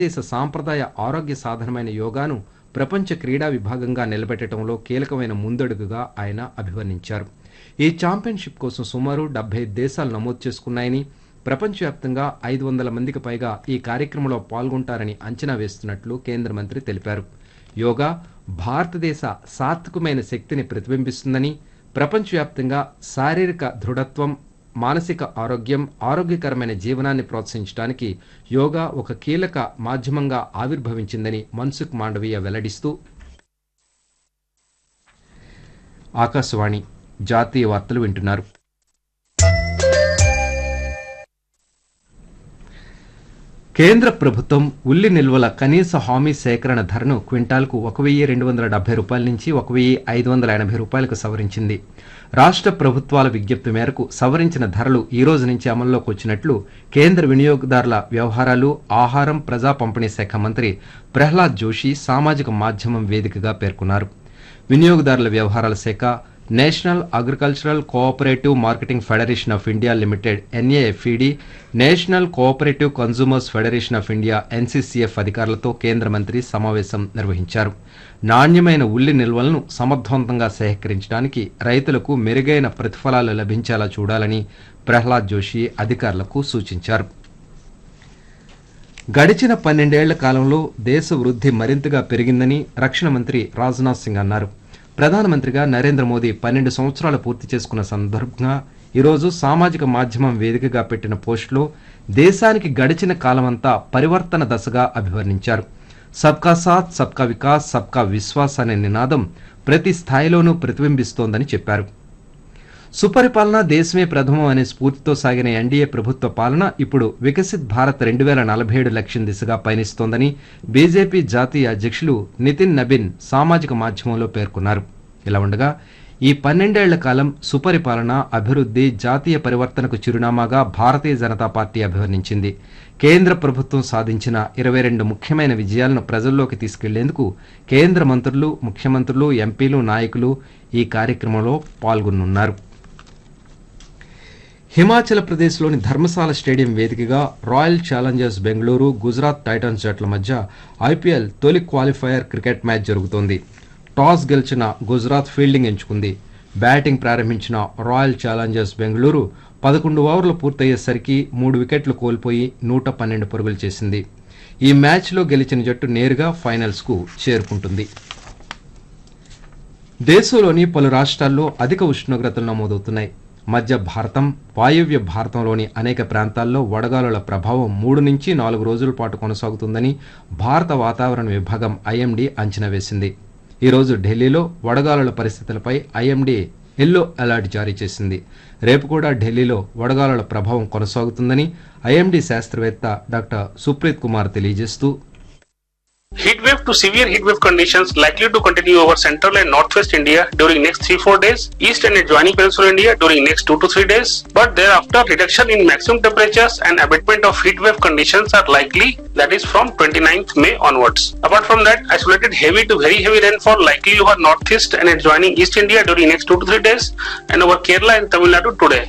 దేశ సాంప్రదాయ ఆరోగ్య సాధనమైన యోగాను ప్రపంచ క్రీడా విభాగంగా నిలబెట్టడంలో కీలకమైన ముందడుగుగా ఆయన అభివర్ణించారు. ఈ ఛాంపియన్షిప్ కోసం సుమారు 75 దేశాలు నమోదు చేసుకున్నాయని, ప్రపంచవ్యాప్తంగా 500 మందికి పైగా ఈ కార్యక్రమంలో పాల్గొంటారని అంచనా వేస్తున్నట్లు కేంద్ర మంత్రి తెలిపారు. యోగా భారతదేశ సాత్వికమైన శక్తిని ప్రతిబింబిస్తుందని, ప్రపంచవ్యాప్తంగా శారీరక దృఢత్వం, మానసిక ఆరోగ్యం, ఆరోగ్యకరమైన జీవనాన్ని ప్రోత్సహించడానికి యోగా ఒక కీలక మాధ్యమంగా ఆవిర్భవించిందని మన్సుఖ్ మాండవీయ వెల్లడిస్తూ ఆకాశవాణి జాతీయ వార్తలు వింటున్నారు. కేంద్ర ప్రభుత్వం ఉల్లి నిల్వల కనీస హామీ సేకరణ ధరను క్వింటాల్కు 1,270 రూపాయల నుంచి 1,580 రూపాయలకు సవరించింది. రాష్ట్ర ప్రభుత్వాల విజ్ఞప్తి మేరకు సవరించిన ధరలు ఈ రోజు నుంచి అమల్లోకి వచ్చినట్లు కేంద్ర వినియోగదారుల వ్యవహారాలు, ఆహారం, ప్రజా పంపిణీ శాఖ మంత్రి ప్రహ్లాద్ జోషి సామాజిక మాధ్యమం వేదికగా పేర్కొన్నారు. వినియోగదారుల వ్యవహారాల శాఖ, national agricultural cooperative marketing federation of India limited NAFED, national cooperative consumers federation of India NCCF అధికారులతో కేంద్ర మంత్రి సమావేశం నిర్వహించారు. నాణ్యమైన ఉల్లి నిల్వలను సమర్థవంతంగా సేకరించడానికి రైతులకు మెరుగైన ప్రతిఫలాలు లభించేలా చూడాలని ప్రహ్లాద్ జోషి అధికారులకు సూచించారు. గడిచిన 12 ఏళ్ల కాలంలో దేశ వృద్ధి మరింతగా పెరిగిందని రక్షణ మంత్రి రాజ్నాథ్ సింగ్ అన్నారు. ప్రధానమంత్రిగా నరేంద్ర మోదీ 12 సంవత్సరాలు పూర్తి చేసుకున్న సందర్భంగా ఈరోజు సామాజిక మాధ్యమం వేదికగా పెట్టిన పోస్టులో దేశానికి గడిచిన కాలమంతా పరివర్తన దశగా అభివర్ణించారు. సబ్కా సాథ్, సబ్కా వికాస్, సబ్కా విశ్వాస్ అనే నినాదం ప్రతి స్థాయిలోనూ ప్రతిబింబిస్తోందని చెప్పారు. సుపరిపాలన దేశమే ప్రథమం అనే స్ఫూర్తితో సాగిన ఎన్డీఏ ప్రభుత్వ పాలన ఇప్పుడు వికసిత్ భారత్ 2047 లక్ష్యం దిశగా పయనిస్తోందని బీజేపీ జాతీయ అధ్యక్షులు నితిన్ నబిన్ సామాజిక మాధ్యమంలో పేర్కొన్నారు. ఇలా ఉండగా ఈ 12 ఏళ్ల కాలం సుపరిపాలన, అభివృద్ధి, జాతీయ పరివర్తనకు చిరునామాగా భారతీయ జనతా పార్టీ అభివర్ణించింది. కేంద్ర ప్రభుత్వం సాధించిన 22 ముఖ్యమైన విజయాలను ప్రజల్లోకి తీసుకెళ్లేందుకు కేంద్ర మంత్రులు, ముఖ్యమంత్రులు, ఎంపీలు, నాయకులు ఈ కార్యక్రమంలో పాల్గొనున్నారు. హిమాచల్ ప్రదేశ్లోని ధర్మశాల స్టేడియం వేదికగా royal Challengers Bengaluru, Gujarat Titans జట్ల మధ్య IPL తొలి క్వాలిఫైయర్ క్రికెట్ మ్యాచ్ జరుగుతోంది. టాస్ గెలిచిన గుజరాత్ ఫీల్డింగ్ ఎంచుకుంది. బ్యాటింగ్ ప్రారంభించిన రాయల్ ఛాలెంజర్స్ బెంగళూరు 11 ఓవర్లు పూర్తయ్యేసరికి 3 వికెట్లు కోల్పోయి 112 పరుగులు చేసింది. ఈ మ్యాచ్లో గెలిచిన జట్టు నేరుగా ఫైనల్స్కు చేరుకుంటుంది. దేశంలోని పలు రాష్ట్రాల్లో అధిక ఉష్ణోగ్రతలు నమోదవుతున్నాయి. మధ్య భారతం, వాయువ్య భారతంలోని అనేక ప్రాంతాల్లో వడగాలుల ప్రభావం 3 నుంచి 4 రోజుల పాటు కొనసాగుతుందని భారత వాతావరణ విభాగం IMD అంచనా వేసింది. ఈరోజు ఢిల్లీలో వడగాలుల పరిస్థితులపై IMD ఎల్లో అలర్ట్ జారీ చేసింది. రేపు కూడా ఢిల్లీలో వడగాలుల ప్రభావం కొనసాగుతుందని IMD శాస్త్రవేత్త డాక్టర్ సుప్రీత్ కుమార్ తెలియజేస్తూ, Heat wave to severe heat wave conditions likely to continue over central and northwest India during next 3-4 days, east and adjoining peninsular India during next 2 to 3 days, but thereafter reduction in maximum temperatures and abatement of heat wave conditions are likely, that is from 29th May onwards. Apart from that, isolated heavy to very heavy rainfall likely over northeast and adjoining east India during next 2 to 3 days and over Kerala and Tamil Nadu today.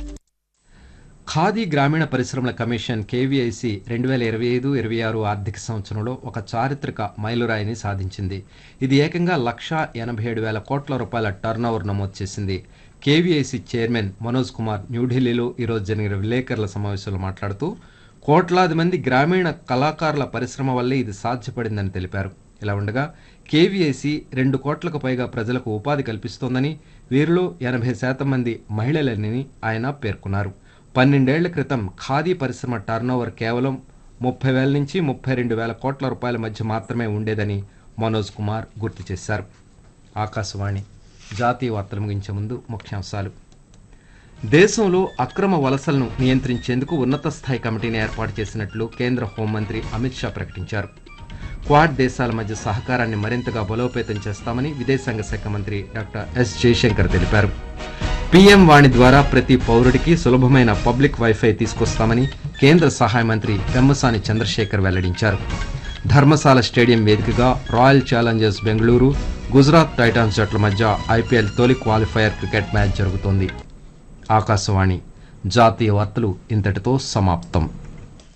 Khadi గ్రామీణ పరిశ్రమల commission KVIC 2025-26 ఆర్థిక సంవత్సరంలో ఒక చారిత్రక మైలురాయిని సాధించింది. ఇది ఏకంగా 1,87,000 కోట్ల రూపాయల టర్నోవర్ నమోదు చేసింది. KVIC చైర్మన్ మనోజ్ కుమార్ న్యూఢిల్లీలో ఈరోజు జరిగిన విలేకరుల సమావేశంలో మాట్లాడుతూ, కోట్లాది మంది గ్రామీణ కళాకారుల పరిశ్రమ వల్లే ఇది సాధ్యపడిందని తెలిపారు. ఇలా ఉండగా KVIC 2 కోట్లకు పైగా ప్రజలకు ఉపాధి కల్పిస్తోందని, వీరిలో 80% మంది మహిళలని ఆయన పేర్కొన్నారు. 12 ఏళ్ల క్రితం ఖాదీ పరిశ్రమ టర్నోవర్ కేవలం 30,000 నుంచి 32,000 కోట్ల రూపాయల మధ్య మాత్రమే ఉండేదని మనోజ్ కుమార్ గుర్తు చేశారు. ఆకాశవాణి జాతీయ వార్తలు ముగించే ముందు ముఖ్యాంశాలు. దేశంలో అక్రమ వలసలను నియంత్రించేందుకు ఉన్నత స్థాయి కమిటీని ఏర్పాటు చేసినట్లు కేంద్ర హోంమంత్రి అమిత్ షా ప్రకటించారు. క్వాడ్ దేశాల మధ్య సహకారాన్ని మరింతగా బలోపేతం చేస్తామని విదేశాంగ శాఖ మంత్రి డాక్టర్ ఎస్ జయశంకర్ తెలిపారు. PM వాణి ద్వారా ప్రతి పౌరుడికి సులభమైన పబ్లిక్ వైఫై తీసుకొస్తామని కేంద్ర సహాయ మంత్రి పెమ్మసాని చంద్రశేఖర్ వెల్లడించారు. ధర్మశాల స్టేడియం వేదికగా royal Challengers Bengaluru, Gujarat Titans జట్ల మధ్య IPL తొలి క్వాలిఫైయర్ క్రికెట్ మ్యాచ్ జరుగుతోంది. ఆకాశవాణి జాతీయ వార్తలు ఇంతటితో సమాప్తం.